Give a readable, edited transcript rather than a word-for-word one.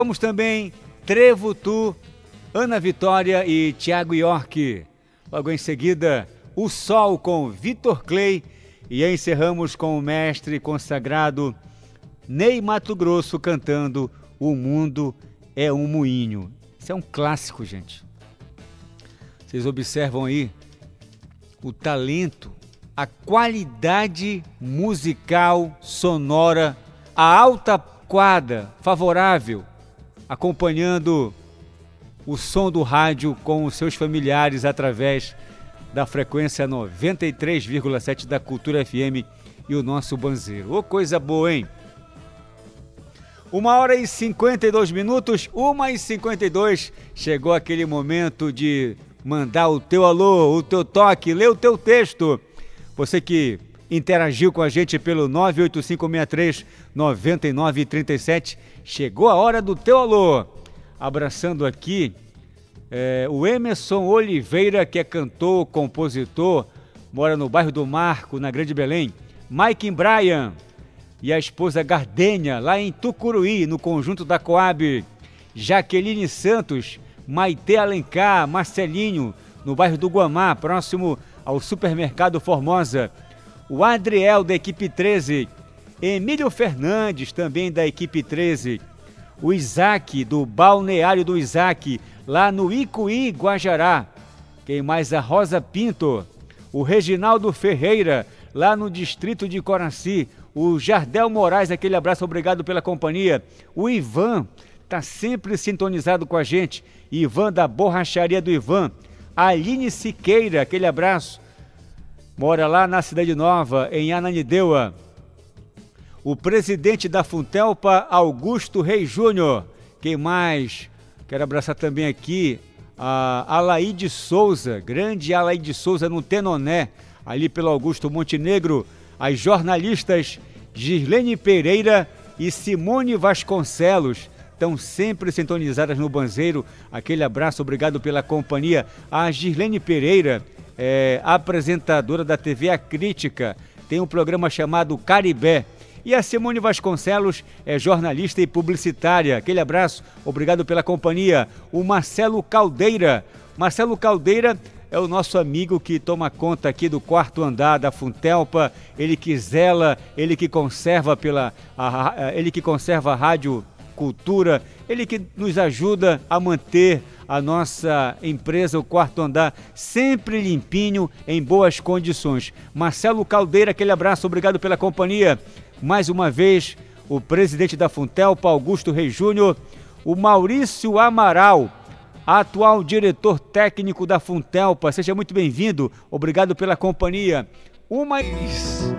Vamos também Trevo Tu, Ana Vitória e Tiago York. Logo em seguida, O Sol com Vitor Clay. E encerramos com o mestre consagrado Ney Matogrosso cantando O Mundo é um Moinho. Isso é um clássico, gente. Vocês observam aí o talento, a qualidade musical, sonora, a alta quadra favorável, acompanhando o som do rádio com os seus familiares através da frequência 93,7 da Cultura FM e o nosso banzeiro. Ô, coisa boa, hein? 1h52, 1h52, chegou aquele momento de mandar o teu alô, o teu toque, ler o teu texto. Você que interagiu com a gente pelo 98563-9937, chegou a hora do teu alô. Abraçando aqui o Emerson Oliveira, que é cantor, compositor, mora no bairro do Marco, na Grande Belém. Mike Bryan e a esposa Gardênia, lá em Tucuruí, no conjunto da Coab. Jaqueline Santos, Maite Alencar, Marcelinho, no bairro do Guamá, próximo ao supermercado Formosa. O Adriel, da equipe 13. Emílio Fernandes, também da equipe 13. O Isaac, do Balneário do Isaac, lá no Icuí, Guajará. Quem mais? A Rosa Pinto. O Reginaldo Ferreira, lá no distrito de Coraci. O Jardel Moraes, aquele abraço, obrigado pela companhia. O Ivan, tá sempre sintonizado com a gente. Ivan, da Borracharia do Ivan. A Aline Siqueira, aquele abraço. Mora lá na Cidade Nova, em Ananindeua. O presidente da Funtelpa, Augusto Reis Júnior. Quem mais? Quero abraçar também aqui a Alaide Souza, grande Alaide Souza no Tenoné, ali pelo Augusto Montenegro. As jornalistas Gislene Pereira e Simone Vasconcelos estão sempre sintonizadas no banzeiro. Aquele abraço, obrigado pela companhia. A Gislene Pereira é apresentadora da TV A Crítica, tem um programa chamado Caribé. E a Simone Vasconcelos é jornalista e publicitária. Aquele abraço, obrigado pela companhia. O Marcelo Caldeira. Marcelo Caldeira é o nosso amigo que toma conta aqui do quarto andar da Funtelpa. Ele que zela, ele que conserva a Rádio Cultura, ele que nos ajuda a manter a nossa empresa, o quarto andar, sempre limpinho, em boas condições. Marcelo Caldeira, aquele abraço, obrigado pela companhia. Mais uma vez, o presidente da Funtelpa, Augusto Reis Júnior. O Maurício Amaral, atual diretor técnico da Funtelpa. Seja muito bem-vindo, obrigado pela companhia.